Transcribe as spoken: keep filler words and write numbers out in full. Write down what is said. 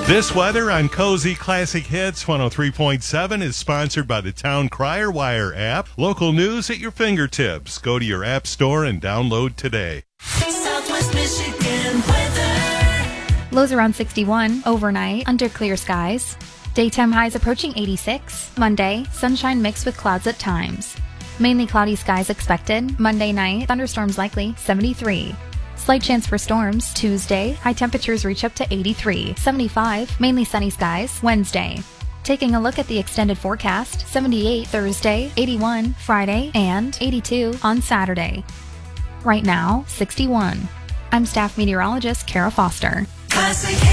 This weather on Cozy Classic Hits one oh three point seven is sponsored by the Town Crier Wire app. Local news at your fingertips. Go to your app store and download today. Southwest Michigan weather. Lows around sixty-one, overnight, under clear skies. Daytime highs approaching eighty-six. Monday, sunshine mixed with clouds at times. Mainly cloudy skies expected. Monday night, thunderstorms likely, seventy-three. Slight chance for storms. Tuesday, high temperatures reach up to eighty-three. seventy-five, mainly sunny skies. Wednesday. Taking a look at the extended forecast, seventy-eight Thursday, eighty-one Friday, and eighty-two on Saturday. Right now, sixty-one. I'm staff meteorologist Kara Foster. Classic